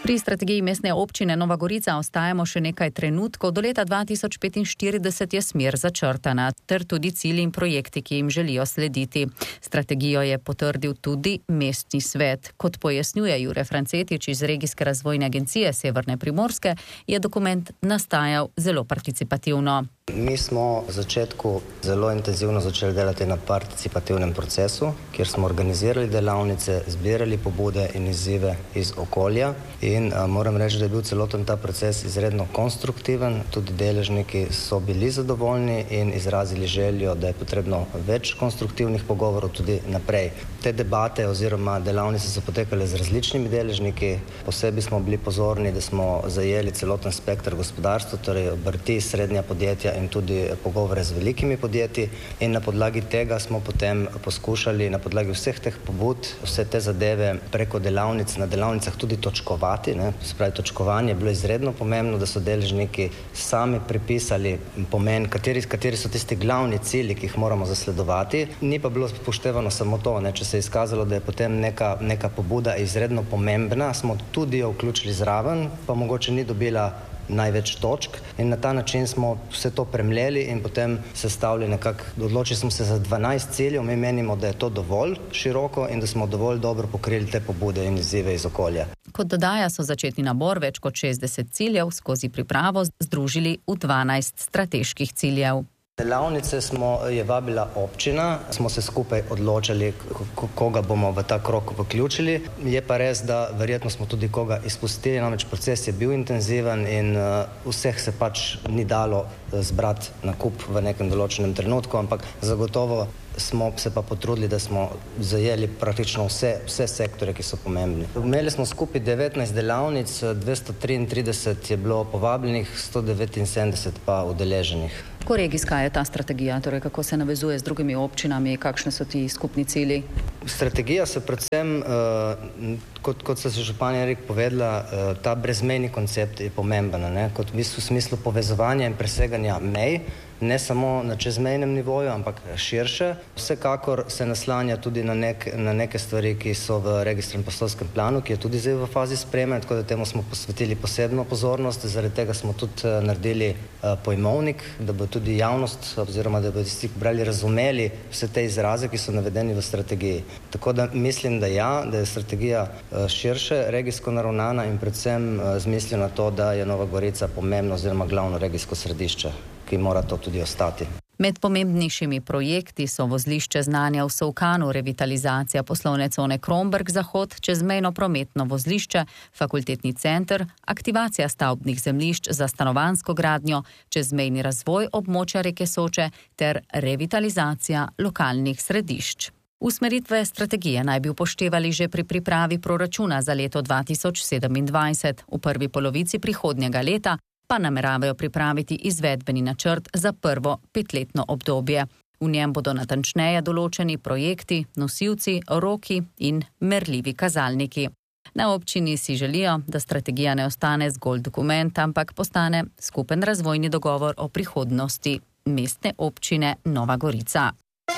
Pri strategiji mestne občine Nova Gorica ostajamo še nekaj trenutkov. Do leta 2045 je smer začrtana, ter tudi cilji in projekti, ki jim želijo slediti. Strategijo je potrdil tudi mestni svet. Kot pojasnjuje Jure Francetič iz Regijske razvojne agencije Severne Primorske, je dokument nastajal zelo participativno. Mi smo v začetku zelo intenzivno začeli delati na participativnem procesu, kjer smo organizirali delavnice, zbirali pobude in izzive iz okolja. In moram reči, da je bil celoten ta proces izredno konstruktiven. Tudi deležniki so bili zadovoljni in izrazili željo, da je potrebno več konstruktivnih pogovorov tudi naprej. Te debate oziroma delavnice so potekale z različnimi deležniki. Posebej smo bili pozorni, da smo zajeli celoten spekter gospodarstva, torej obrti, srednja podjetja in tudi pogovore z velikimi podjetji. In na podlagi tega smo potem poskušali na podlagi vseh teh pobud, vse te zadeve preko delavnic, na delavnicah tudi točkovati. Se pravi, točkovanje je bilo izredno pomembno, da so deležniki sami pripisali pomen, kateri so tisti glavni cilji, ki jih moramo zasledovati. Ni pa bilo upoštevano samo to, če se je izkazalo, da je potem neka pobuda izredno pomembna, smo tudi jo vključili zraven, pa mogoče ni dobila največ točk in na ta način smo vse to premljeli in potem sestavili odločili smo se za 12 ciljev. Mi menimo, da je to dovolj široko in da smo dovolj dobro pokrili te pobude in izzive iz okolja. Kot dodaja, so začetni nabor več kot 60 ciljev skozi pripravo združili v 12 strateških ciljev. Delavnice je vabila občina, smo se skupaj odločili, koga bomo v ta krog vključili. Je pa res, da verjetno smo tudi koga izpustili, namreč proces je bil intenziven in vseh se pač ni dalo zbrati na kup v nekem določenem trenutku, ampak zagotovo smo se pa potrudili, da smo zajeli praktično vse sektore, ki so pomembni. Imeli smo skupaj 19 delavnic, 233 je bilo povabljenih, 179 pa udeleženih. Kako regijska je ta strategija, torej kako se navezuje z drugimi občinami, kakšne so ti skupni cilji? Strategija se predvsem, kot se županja Erik povedala, ta brezmejni koncept je pomemben, kot v smislu povezovanja in preseganja mej, ne samo na čezmejnem nivoju, ampak širše. Vsekakor se naslanja tudi na neke stvari, ki so v regijskem prostorskem planu, ki je tudi zdaj v fazi sprejemanja, tako da temu smo posvetili posebno pozornost. Zaradi tega smo tudi naredili pojmovnik, da bo tudi javnost oziroma da bo tisti brali razumeli vse te izraze, ki so navedeni v strategiji. Tako da mislim, da je strategija širše regijsko naravnana in predvsem z mislijo na to, da je Nova Gorica pomembno oziroma glavno regijsko središče, ki mora to tudi ostati. Med pomembnejšimi projekti so vozlišče znanja v Solkanu, revitalizacija poslovne cone Kromberk Zahod, čezmejno prometno vozlišče, fakultetni center, aktivacija stavbnih zemljišč za stanovanjsko gradnjo, čezmejni razvoj območja reke Soče ter revitalizacija lokalnih središč. Usmeritve strategije naj bi upoštevali že pri pripravi proračuna za leto 2027. V prvi polovici prihodnjega leta pa nameravajo pripraviti izvedbeni načrt za prvo 5-letno obdobje. V njem bodo natančneje določeni projekti, nosilci, roki in merljivi kazalniki. Na občini si želijo, da strategija ne ostane zgolj dokument, ampak postane skupen razvojni dogovor o prihodnosti mestne občine Nova Gorica.